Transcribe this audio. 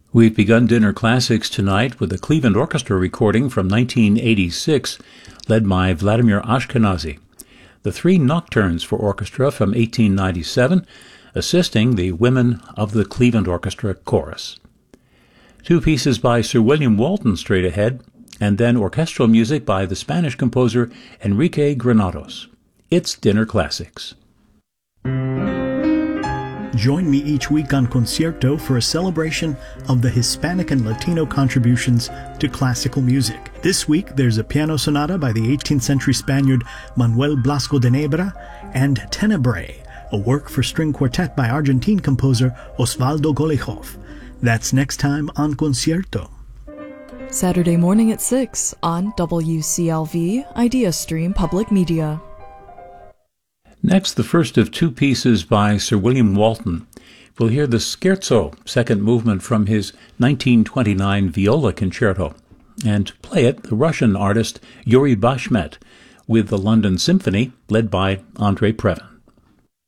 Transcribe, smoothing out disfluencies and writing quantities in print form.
We've begun Dinner Classics tonight with a Cleveland Orchestra recording from 1986, led by Vladimir Ashkenazy. The three nocturnes for orchestra from 1897, assisting the Women of the Cleveland Orchestra Chorus. Two pieces by Sir William Walton straight ahead, and then orchestral music by the Spanish composer Enrique Granados. It's Dinner Classics. Join me each week on Concierto for a celebration of the Hispanic and Latino contributions to classical music. This week, there's a piano sonata by the 18th century Spaniard Manuel Blasco de Nebra and Tenebrae, a work for string quartet by Argentine composer Osvaldo Golijov. That's next time on Concierto. Saturday morning at 6 on WCLV Idea Stream Public Media. Next, the first of two pieces by Sir William Walton. We'll hear the Scherzo, second movement from his 1929 viola concerto, and play it the Russian artist Yuri Bashmet with the London Symphony, led by Andrei Previn.